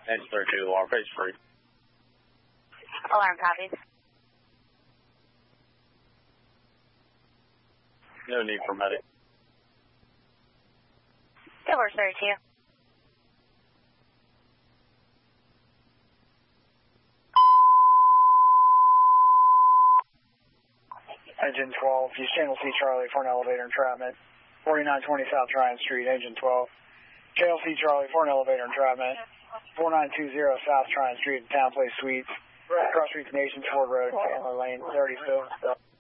Engine 32, alarm base free. Alarm copies. No need for medic. Good work, 32. Engine 12, use Channel C Charlie for an elevator entrapment. 4920 South Tryon Street, Engine 12. Channel C Charlie for an elevator entrapment. 4920 South Tryon Street, Town Place Suites. Cross Street Nations Ford Road, Chandler Lane, 32.